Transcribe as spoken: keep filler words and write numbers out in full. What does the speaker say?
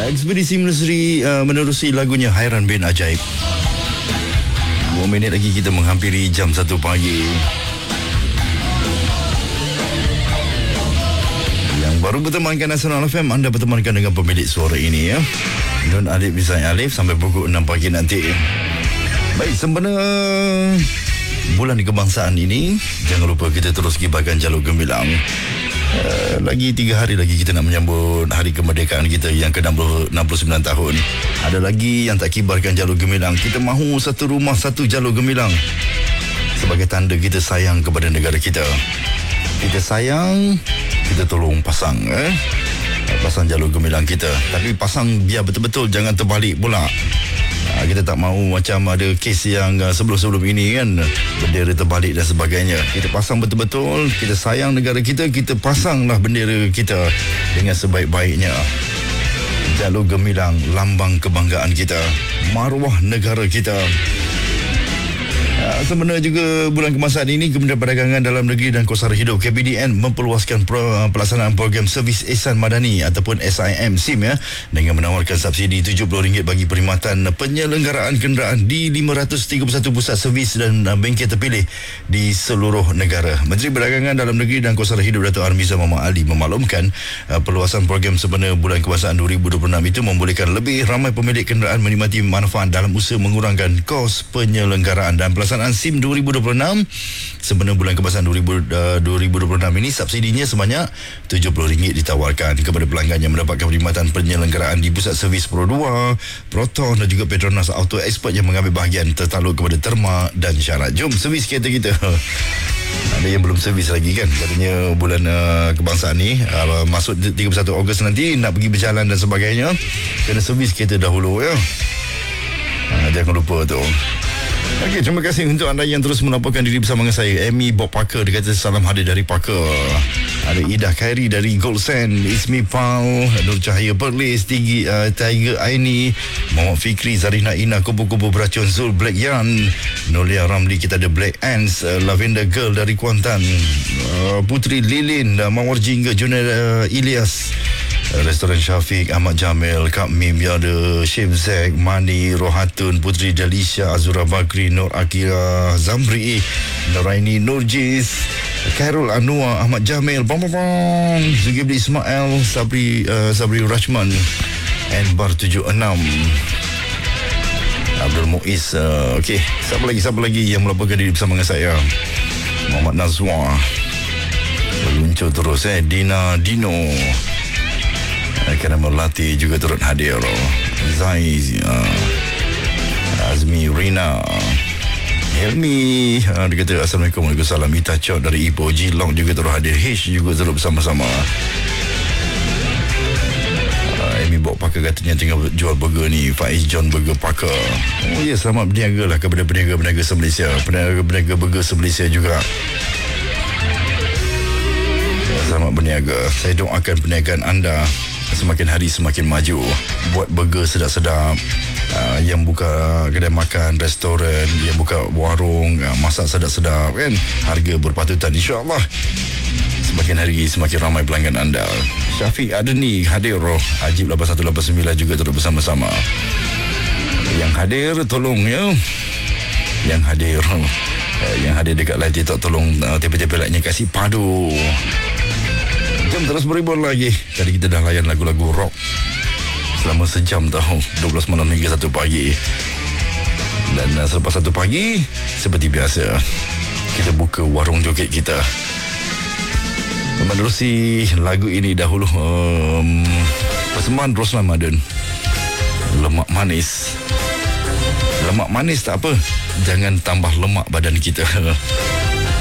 Ekspedisi Menelusuri uh, menerusi lagunya Hairan bin Ajaib. Dua minit lagi kita menghampiri jam satu pagi. Yang baru bertemankan Nasional F M, anda bertemankan dengan pemilik suara ini ya, Nun Alif Bizai Alif sampai pukul enam pagi nanti. Baik, sempena bulan kebangsaan ini, jangan lupa kita terus kibarkan jalur gemilang. Uh, lagi tiga hari lagi kita nak menyambut hari kemerdekaan kita yang ke enam puluh sembilan tahun. Ada lagi yang tak kibarkan jalur gemilang. Kita mahu satu rumah satu jalur gemilang sebagai tanda kita sayang kepada negara kita. Kita sayang, kita tolong pasang eh? pasang jalur gemilang kita. Tapi pasang biar betul-betul, jangan terbalik pula. Ha, kita tak mahu macam ada kes yang uh, sebelum-sebelum ini kan, bendera terbalik dan sebagainya. Kita pasang betul-betul, kita sayang negara kita, kita pasanglah bendera kita dengan sebaik-baiknya. Jalur gemilang, lambang kebanggaan kita, maruah negara kita. Sebenarnya juga bulan kebangsaan ini, Kementerian Perdagangan Dalam Negeri dan Kos Sara Hidup K P D N memperluaskan pro, pelaksanaan program Servis Ihsan Madani ataupun S I M SIM ya, dengan menawarkan subsidi tujuh puluh ringgit bagi perkhidmatan penyelenggaraan kenderaan di lima ratus tiga puluh satu pusat servis dan bengkel terpilih di seluruh negara. Menteri Perdagangan Dalam Negeri dan Kos Sara Hidup Datuk Armiza Muhammad Ali memaklumkan uh, perluasan program sempena bulan kebangsaan dua ribu dua puluh enam itu membolehkan lebih ramai pemilik kenderaan menikmati manfaat dalam usaha mengurangkan kos penyelenggaraan. Dan pelaksanaan SIM dua ribu dua puluh enam sempena bulan kebangsaan dua ribu dua puluh enam ini, subsidinya sebanyak tujuh puluh ringgit ditawarkan kepada pelanggan yang mendapatkan perkhidmatan penyelenggaraan di pusat servis Pro dua, Proton dan juga Petronas Auto Expert yang mengambil bahagian tertakluk kepada terma dan syarat. Jom servis kereta kita. Ada yang belum servis lagi kan, katanya bulan uh, kebangsaan ni uh, masuk tiga puluh satu Ogos nanti nak pergi berjalan dan sebagainya, kena servis kereta dahulu ya. uh, Jangan lupa tu. Okey, terima kasih untuk anda yang terus melaporkan diri bersama dengan saya. Amy Bob Parker, dia kata salam hadir dari Parker. Ada Ida Khairi dari Gold Sand, Ismi Pau, Nur Cahaya Perlis, Tigi, uh, Tiger Aini, Muhammad Fikri, Zarina Ina, Kupu-Kupu Beracun Zul, Black Yan, Nolia Ramli, kita ada Black Ants, uh, Lavender Girl dari Kuantan, uh, Putri Lilin, uh, Mawar Jingga, Junior uh, Ilyas, Restoran Syafiq, Ahmad Jamil, Kak Mim, ya ada Syif Zek, Mani, Rohatun, Putri Dalisha, Azura Bakri, Nur Akira, Zamri, Nuraini Nurjis, Khairul Anwar, Ahmad Jamil, bam bam bam, Zugibli Ismail, Sabri uh, Sabri Rashman, Enbar tujuh enam, Abdul Muiz. Uh, Okey, siapa lagi siapa lagi yang melaporkan diri bersama dengan saya? Muhammad Nazwa, meluncur terus eh. Dina Dino, kerana Melati juga turut hadir. Zai, uh, Azmi, Rina, Helmi, uh, dia kata Assalamualaikum, Waalaikumsalam. Ita Chot dari Ipoh, Jilong juga turut hadir. Hish juga turut bersama-sama. uh, Amy Bok Parker katanya tinggal jual burger ni, Faiz John Burger Parker. Oh ya, selamat berniaga lah kepada peniaga-peniaga se-Malaysia, peniaga-peniaga burger se-Malaysia juga. Selamat berniaga. Saya doakan perniagaan anda semakin hari semakin maju. Buat burger sedap-sedap, uh, yang buka kedai makan, restoran, yang buka warung, uh, masak sedap-sedap kan, harga berpatutan, insya-Allah. Semakin hari semakin ramai pelanggan anda. Syafiq Adni hadir, roh Ajib lapan satu lapan sembilan juga turut bersama-sama. Yang hadir tolong ya. Yang hadir uh, yang hadir dekat live TikTok, tolong uh, tepi-tepi like-nya kasih padu. Jom terus beribun lagi. Tadi kita dah layan lagu-lagu rock selama sejam tahu, dua belas malam hingga satu pagi. Dan uh, selepas satu pagi, seperti biasa, kita buka warung joget kita. Menerusi lagu ini dahulu, um, persembahan Roslan Madun, Lemak Manis. Lemak manis tak apa, jangan tambah lemak badan kita.